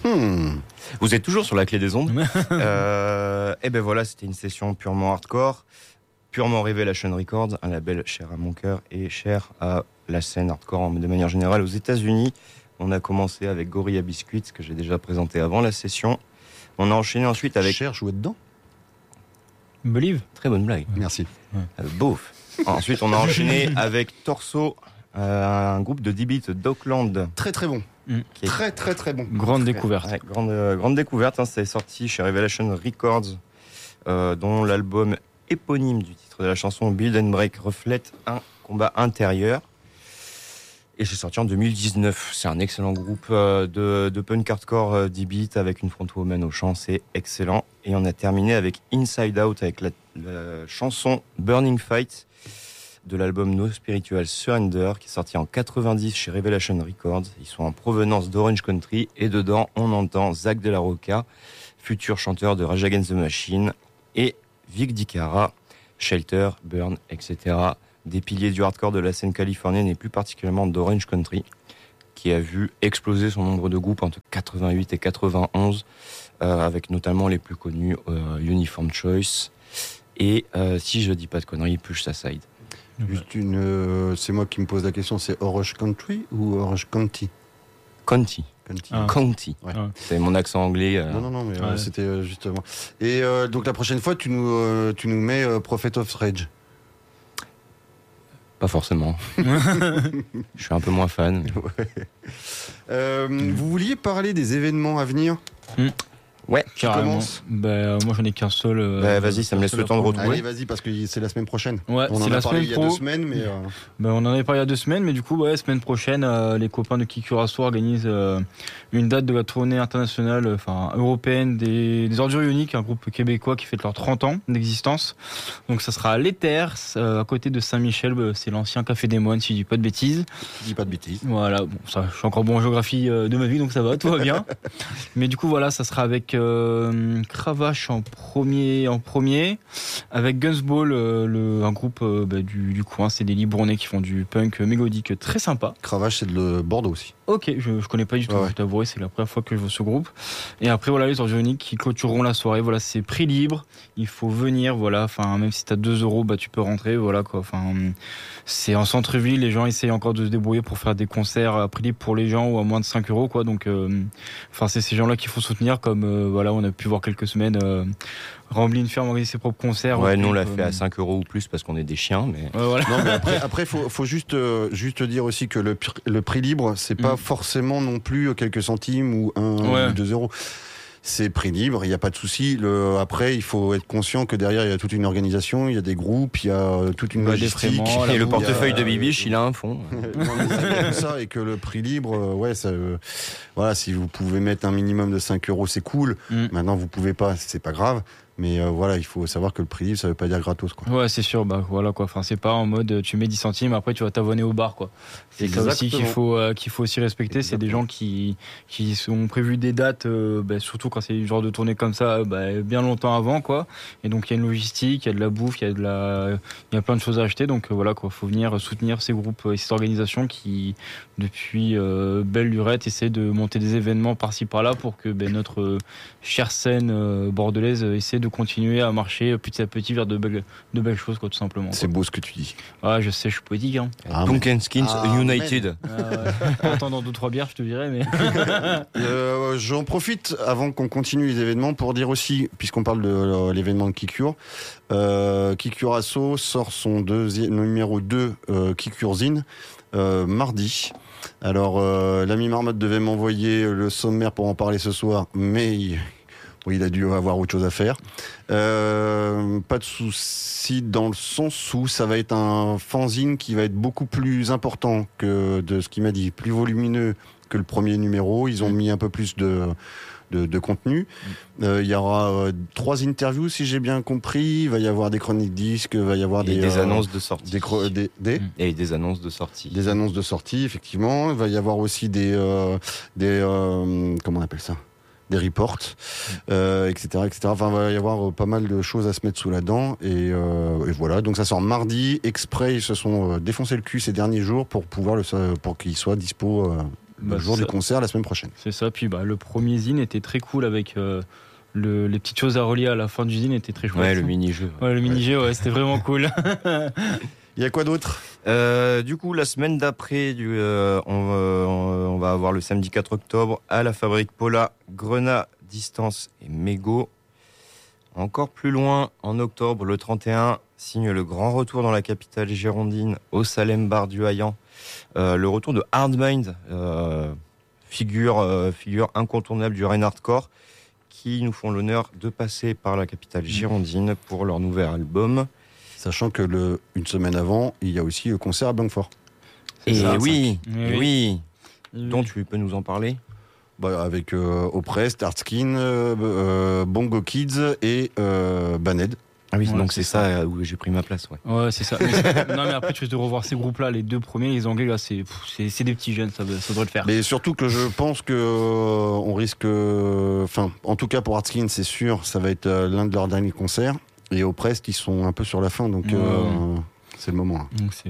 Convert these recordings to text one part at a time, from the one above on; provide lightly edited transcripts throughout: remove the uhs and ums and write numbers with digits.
Vous êtes toujours sur la clé des ondes. Et ben voilà, c'était une session purement hardcore, purement Revelation Records, un label cher à mon cœur et cher à la scène hardcore de manière générale aux États-Unis. On a commencé avec Gorilla Biscuits, que j'ai déjà présenté avant la session. On a enchaîné ensuite avec... Cher jouait dedans. Believe. Très bonne blague. Merci. Beauf. Ensuite, on a enchaîné avec Torso, un groupe de D-Beat d'Auckland. Très très bon. Qui est Très bon. Grande découverte. Ouais, grande découverte. C'est sorti chez Revelation Records, dont l'album éponyme du titre de la chanson Build and Break reflète un combat intérieur. Et c'est sorti en 2019. C'est un excellent groupe de punk hardcore D-Beat avec une frontwoman au chant. C'est excellent. Et on a terminé avec Inside Out avec la chanson Burning Fight de l'album No Spiritual Surrender qui est sorti en 90 chez Revelation Records. Ils sont en provenance d'Orange Country et dedans on entend Zach De La Rocca, futur chanteur de Rage Against the Machine, et Vic Dicara, Shelter, Burn, etc. Des piliers du hardcore de la scène californienne et plus particulièrement d'Orange Country, qui a vu exploser son nombre de groupes entre 88 et 91, avec notamment les plus connus Uniform Choice et, si je dis pas de conneries, Push Aside. Juste c'est moi qui me pose la question, c'est Orange Country ou Orange County? County. County. Ouais. C'est mon accent anglais. Non, mais c'était justement. Et donc la prochaine fois, tu nous mets Prophet of Rage. Pas forcément. Je suis un peu moins fan. Vous vouliez parler des événements à venir? Ouais, carrément. Moi j'en ai qu'un seul. Vas-y, ça me laisse le temps de retrouver. Allez, vas-y, parce que c'est la semaine prochaine. Ouais, on en a parlé il y a 2 semaines, mais. On en avait parlé il y a 2 semaines, mais du coup, semaine prochaine, les copains de Kikuraso organisent une date de la tournée internationale, européenne des Ordures Uniques, un groupe québécois qui fête leurs 30 ans d'existence. Donc ça sera à l'Éther, à côté de Saint-Michel, c'est l'ancien Café des Moines, si je dis pas de bêtises. Je dis pas de bêtises. Voilà, je suis encore bon en géographie de ma vie, donc ça va, tout va bien. Mais du coup, voilà, ça sera avec Cravache en premier, avec Gunsball, un groupe du coin, c'est des Libournais qui font du punk mélodique très sympa. Cravache, c'est de Bordeaux aussi. Ok, je connais pas du tout, je t'avouerai, c'est la première fois que je vois ce groupe. Et après, les Ordures Uniques qui clôtureront la soirée. Voilà, c'est prix libre, il faut venir, même si t'as 2 €, tu peux rentrer, voilà quoi. C'est en centre-ville, les gens essayent encore de se débrouiller pour faire des concerts à prix libre pour les gens ou à moins de 5 € quoi. Donc, c'est ces gens-là qu'il faut soutenir, comme on a pu voir quelques semaines. Ramblin' Ferme organiser ses propres concerts. Ouais, nous on l'a fait à 5 € ou plus parce qu'on est des chiens, mais. Voilà. Non, mais après, faut juste dire aussi que le prix libre, c'est pas forcément non plus quelques centimes ou 1 ou 2 €. C'est prix libre, il n'y a pas de souci. Après, il faut être conscient que derrière, il y a toute une organisation, il y a des groupes, il y a toute une logistique. Et le portefeuille de Bibiche, il a un fond. C'est ça, et que le prix libre, si vous pouvez mettre un minimum de 5 €, c'est cool. Maintenant, vous pouvez pas, c'est pas grave. Mais il faut savoir que le prix libre, ça veut pas dire gratos, quoi. Ouais, c'est sûr, voilà quoi. C'est pas en mode tu mets 10 centimes, après tu vas t'abonner au bar, quoi. C'est ça aussi qu'il faut aussi respecter. Exactement. C'est des gens qui sont prévus des dates, surtout quand c'est du genre de tournée comme ça, bien longtemps avant, quoi. Et donc il y a une logistique, il y a de la bouffe, il y a plein de choses à acheter. Donc voilà quoi, faut venir soutenir ces groupes et ces organisations qui, depuis belle lurette, essaient de monter des événements par-ci par-là pour que notre chère scène bordelaise essaie de continuer à marcher petit à petit vers de belles choses, quoi, tout simplement. C'est beau ce que tu dis. Ah, je sais, je suis poétique. Punk and Skins United. En attendant 2-3 bières, je te dirais, mais. J'en profite avant qu'on continue les événements pour dire aussi, puisqu'on parle de l'événement de Kikure, Kikuraso sort son numéro 2 Kikurzine mardi. Alors, l'ami Marmotte devait m'envoyer le sommaire pour en parler ce soir, mais il a dû avoir autre chose à faire. Pas de souci dans le sens où ça va être un fanzine qui va être beaucoup plus important que de ce qu'il m'a dit, plus volumineux que le premier numéro. Ils ont mis un peu plus de contenu. Il y aura 3 interviews, si j'ai bien compris. Il va y avoir des chroniques disques, il va y avoir des annonces de sortie. Et des annonces de sortie. Des annonces de sortie, effectivement. Il va y avoir aussi des comment on appelle ça ? Des reports, etc. Enfin, il va y avoir pas mal de choses à se mettre sous la dent. Et voilà, donc ça sort mardi. Exprès, ils se sont défoncé le cul ces derniers jours pour qu'il soit dispo le jour du concert la semaine prochaine. C'est ça. Puis le premier zine était très cool avec les petites choses à relier à la fin du zine était très chouette. Ouais, le mini-jeu. Ouais, le mini-jeu, c'était vraiment cool. Il y a quoi d'autre ? Du coup, la semaine d'après, on va avoir le samedi 4 octobre à la Fabrique Paula, Grenat, Distance et Mégo. Encore plus loin, en octobre, le 31, signe le grand retour dans la capitale girondine, au Salem Bar du Haillan. Le retour de Hardmind, figure incontournable du Rain Hardcore, qui nous font l'honneur de passer par la capitale girondine pour leur nouvel album. Sachant que une semaine avant, il y a aussi le concert à Blanquefort. Et oui. Donc tu peux nous en parler ? Avec Oppress, Starskin, Bongo Kids et Baned. Ah oui, donc c'est ça où j'ai pris ma place. Ouais, c'est ça. Non, mais après, tu veux de revoir ces groupes-là, les deux premiers, les Anglais, là, c'est des petits jeunes, ça doit le faire. Mais surtout que je pense que on risque. Enfin, en tout cas pour Starskin, c'est sûr, ça va être l'un de leurs derniers concerts. Et Oppress, ils sont un peu sur la fin, donc c'est le moment. Là. Donc c'est.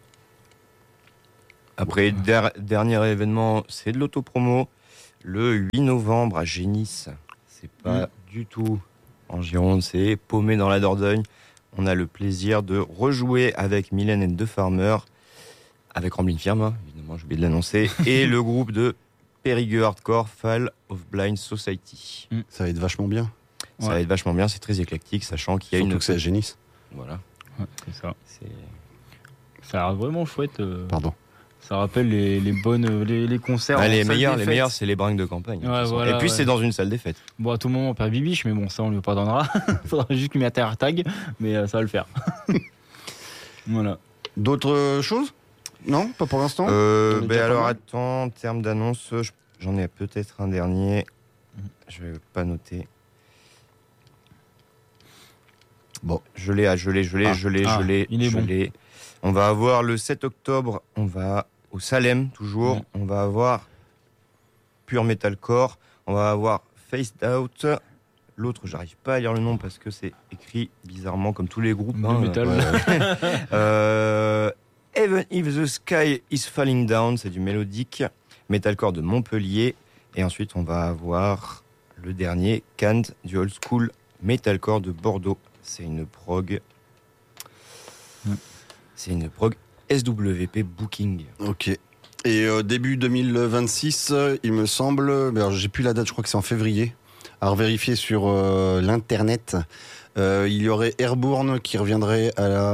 Après, dernier événement, c'est de l'autopromo. Le 8 novembre à Génis. C'est pas du tout en Gironde, c'est paumé dans la Dordogne. On a le plaisir de rejouer avec Mylène and the Farmer, avec Ramblin' Firma, évidemment, j'ai oublié de l'annoncer, et le groupe de Périgueux Hardcore, Fall of Blind Society. Ça va être vachement bien. Ça va être vachement bien, c'est très éclectique, sachant qu'il y a Surtout que c'est à Génis. Voilà. Ouais, c'est ça. Ça a l'air vraiment chouette. Pardon. Ça rappelle les bonnes les concerts. Les meilleurs, c'est les bringues de campagne. Ouais, voilà, et puis c'est dans une salle des fêtes. Bon, à tout moment on perd Bibiche, mais bon, ça on lui pardonnera. Faudra juste qu'il mette un tag, mais ça va le faire. Voilà. D'autres choses ? Non, pas pour l'instant. Alors attends, en termes d'annonce, j'en ai peut-être un dernier. Je vais pas noter. Bon, je l'ai. Il est bon. On va avoir le 7 octobre, on va au Salem toujours. On va avoir Pure Metalcore. On va avoir Faced Out. L'autre, j'arrive pas à lire le nom parce que c'est écrit bizarrement comme tous les groupes. Metal. Even If the Sky is Falling Down, c'est du mélodique. Metalcore de Montpellier. Et ensuite, on va avoir le dernier, Canned, du old school Metalcore de Bordeaux. C'est une prog. C'est une prog SWP Booking. Ok. Et début 2026, il me semble, alors j'ai plus la date, je crois que c'est en février, à revérifier sur l'internet, il y aurait Airborne qui reviendrait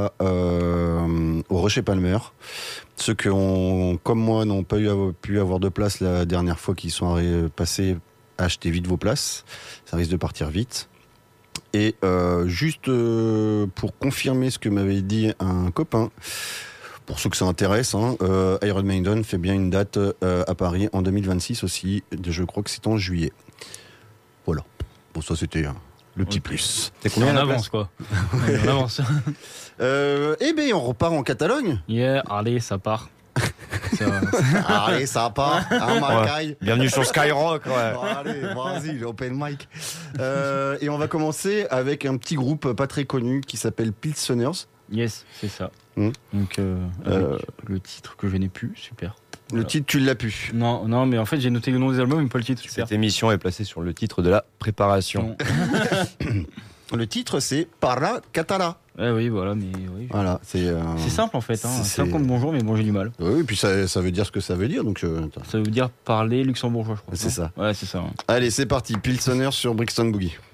au Rocher Palmer. Ceux qui, comme moi, n'ont pas pu avoir de place la dernière fois qu'ils sont passés, achetez vite vos places, ça risque de partir vite. Et juste pour confirmer ce que m'avait dit un copain, pour ceux que ça intéresse, Iron Maiden fait bien une date à Paris en 2026 aussi. Je crois que c'est en juillet. Voilà. Bon, ça c'était le petit plus. C'est combien en avance quoi. On avance. Eh bien, on repart en Catalogne. Yeah, allez, ça part. Allez, ça part. Ouais. Bienvenue sur Skyrock. Ouais. Allez, vas-y, l'open mic. Et on va commencer avec un petit groupe pas très connu qui s'appelle Pilseners. Yes, c'est ça. Donc, le titre que je n'ai plus, super. Le titre, tu l'as pu. Non, mais en fait, j'ai noté le nom des albums, mais pas le titre, super. Cette émission est placée sur le titre de la préparation. Le titre, c'est Parla Catala. Oui, voilà, mais oui. Voilà, c'est simple en fait. C'est simple comme bonjour, mais bon, j'ai du mal. Oui, et puis ça veut dire ce que ça veut dire. Donc, ça veut dire parler luxembourgeois, je crois. C'est ça. Ouais, c'est ça. Allez, c'est parti. Pilsener sur Brixton Boogie.